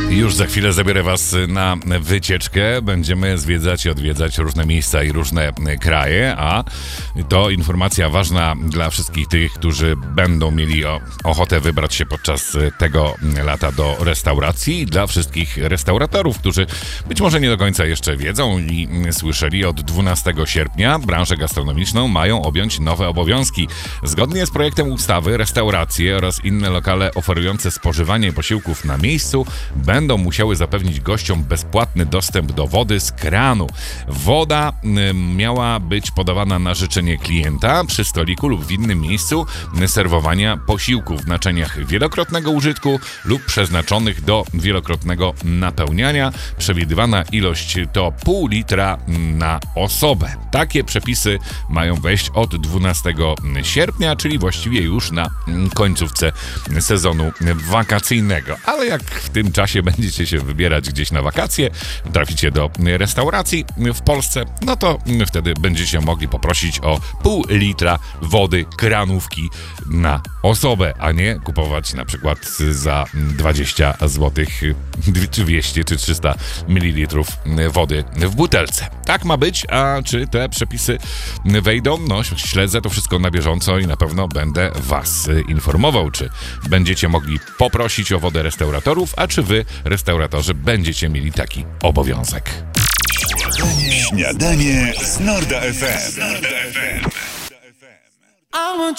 Już za chwilę zabiorę Was na wycieczkę. Będziemy zwiedzać i odwiedzać różne miejsca i różne kraje, a to informacja ważna dla wszystkich tych, którzy będą mieli ochotę wybrać się podczas tego lata do restauracji i dla wszystkich restauratorów, którzy być może nie do końca jeszcze wiedzą i słyszeli, od 12 sierpnia branżę gastronomiczną mają objąć nowe obowiązki. Zgodnie z projektem ustawy restauracje oraz inne lokale oferujące spożywanie posiłków na miejscu będą musiały zapewnić gościom bezpłatny dostęp do wody z kranu. Woda miała być podawana na życzenie klienta przy stoliku lub w innym miejscu serwowania posiłków w naczyniach wielokrotnego użytku lub przeznaczonych do wielokrotnego napełniania. Przewidywana ilość to pół litra na osobę. Takie przepisy mają wejść od 12 sierpnia, czyli właściwie już na końcówce sezonu wakacyjnego. Ale jak w tym czasie będziecie się wybierać gdzieś na wakacje, traficie do restauracji w Polsce, no to wtedy będziecie mogli poprosić o pół litra wody kranówki na osobę, a nie kupować na przykład za 20 zł 200 czy 300 ml wody w butelce. Tak ma być, a czy te przepisy wejdą? No, śledzę to wszystko na bieżąco i na pewno będę Was informował, czy będziecie mogli poprosić o wodę restauratorów, a czy Wy, restauratorzy, będziecie mieli taki obowiązek. Śniadanie z Norda FM.